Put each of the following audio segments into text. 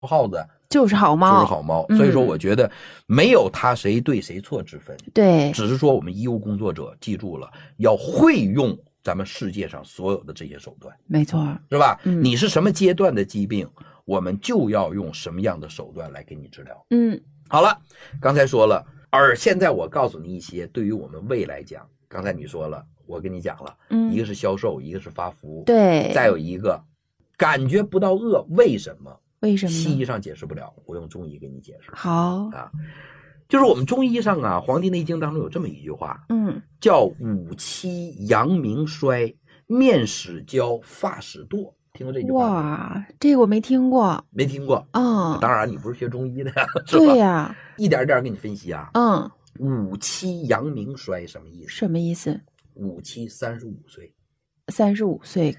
耗子就是好猫， 就是好猫。所以说我觉得没有他谁对谁错之分， 对， 只是说我们医务工作者记住了要会用咱们世界上所有的这些手段， 没错， 是吧？你是什么阶段的疾病，我们就要用什么样的手段来给你治疗。好了，刚才说了，而现在我告诉你一些对于我们胃来讲，刚才你说了，我跟你讲了，一个是消瘦，一个是发福， 对， 再有一个感觉不到饿，为什么？ 为什么呢？ 西医上解释不了，我用中医给你解释。 好啊，就是我们中医上啊，《黄帝内经》当中有这么一句话，叫五七阳明衰，面始焦，发始堕。听过这句话吗？ 哇，这个我没听过， 没听过啊？ 当然你不是学中医的呀，是吧？ 对呀， 一点点给你分析啊。五七阳明衰什么意思？ 什么意思？ 五七35岁 ，35岁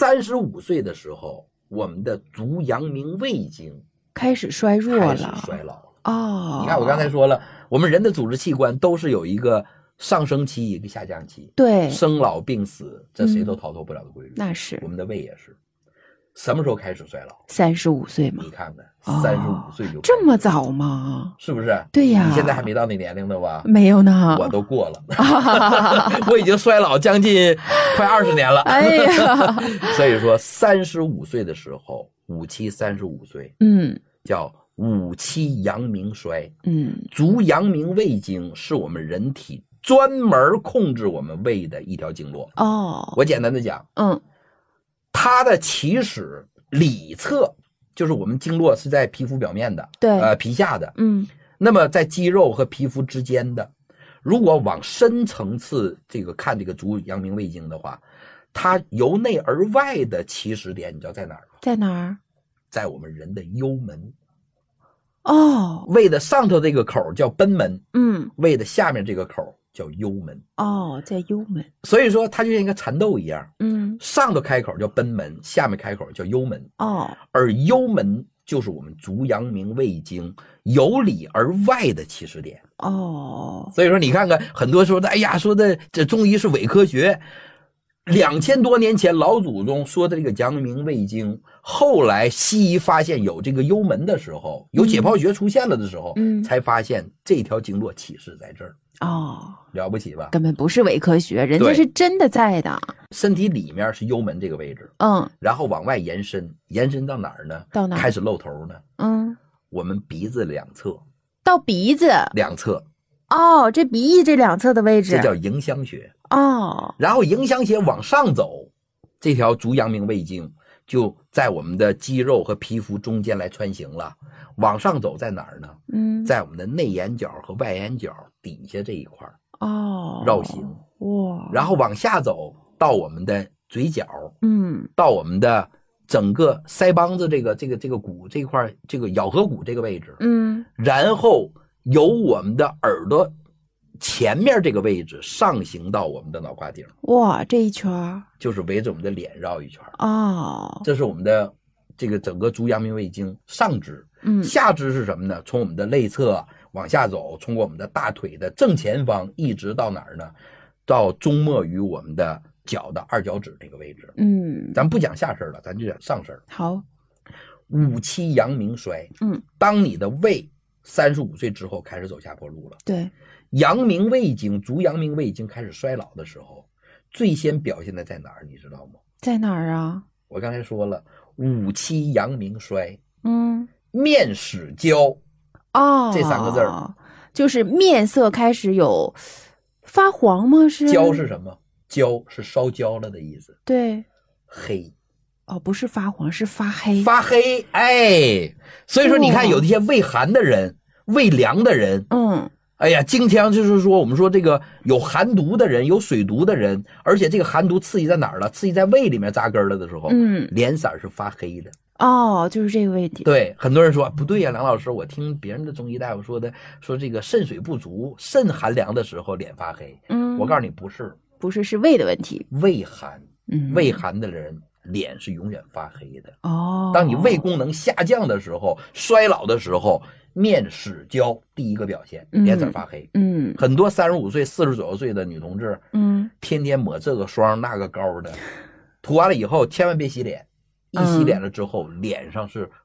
，35岁的时候，我们的足阳明胃经开始衰弱了， 开始衰老了。 哦， 你看我刚才说了，我们人的组织器官都是有一个上升期，一个下降期， 对， 生老病死，这谁都逃脱不了的规律。 那是我们的胃也是，什么时候开始衰老 ？35岁吗？ 你看看，35岁就这么早吗？ 是不是？ 对呀， 你现在还没到那年龄呢吧？ 没有呢， 我都过了，我已经衰老将近快20年了。 哎呀， 所以说35岁的时候，五七35岁，叫五七阳明衰，足阳明胃经是我们人体专门控制我们胃的一条经络。我简单的讲，它的起始里侧就是我们经络是在皮肤表面的， 对， 皮下的，那么在肌肉和皮肤之间的，如果往深层次这个看这个足阳明胃经的话，它由内而外的起始点，你知道在哪儿吗？ 在哪儿？ 在我们人的幽门。 胃的上头这个口叫贲门，胃的下面这个口叫幽门。 在幽门。 所以说它就像一个蚕豆一样，上头开口叫贲门，下面开口叫幽门。而幽门就是我们足阳明胃经由里而外的起始点。所以说你看看很多说的，哎呀，说的这中医是伪科学。2000多年前老祖宗说的这个阳明胃经，后来西医发现有这个幽门的时候，有解剖学出现了的时候，才发现这条经络起始在这儿。了不起吧？ 根本不是伪科学，人家是真的在的。 身体里面是幽门这个位置，然后往外延伸，延伸到哪儿呢？ 到哪儿？ 开始露头呢？我们鼻子两侧， 到鼻子两侧。 这鼻翼这两侧的位置， 这叫迎香穴。然后迎香穴往上走，这条足阳明胃经就在我们的肌肉和皮肤中间来穿行了。往上走在哪儿呢？在我们的内眼角和外眼角底下这一块绕行。然后往下走到我们的嘴角，到我们的整个腮帮子这个骨这块，这个咬合骨这个位置，然后由我们的耳朵前面这个位置上行到我们的脑瓜顶。 这一圈就是围着我们的脸绕一圈。 这是我们的这个整个足阳明胃经上肢。下肢是什么呢？从我们的内侧往下走，从我们的大腿的正前方一直到哪儿呢？到终末于我们的脚的二脚趾这个位置。咱不讲下身了，咱就讲上身。 好， 五七阳明衰。当你的胃35岁之后开始走下坡路了。 对， 阳明胃经足阳明胃经开始衰老的时候，最先表现的在哪儿你知道吗？ 在哪儿啊？ 我刚才说了，五七阳明衰，面始焦，这3个字儿， 就是面色开始有发黄吗？ 焦是什么？焦是烧焦了的意思。 对， 黑。 不是发黄，是发黑。 发黑，所以说你看有这些胃寒的人，胃凉的人，经常就是说我们说这个有寒毒的人，有水毒的人，而且这个寒毒刺激在哪儿了？刺激在胃里面扎根了的时候，脸色是发黑的。 就是这个问题。 对，很多人说不对呀，梁老师，我听别人的中医大夫说这个肾水不足，肾寒凉的时候脸发黑。我告诉你不是， 是胃的问题。 胃寒，胃寒的人脸是永远发黑的。当你胃功能下降的时候，衰老的时候，面始焦，第一个表现，脸色发黑。很多35岁、40左右岁的女同志，天天抹这个霜那个膏的，涂完了以后千万别洗脸，一洗脸了之后，脸上是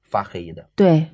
发黑的。 对。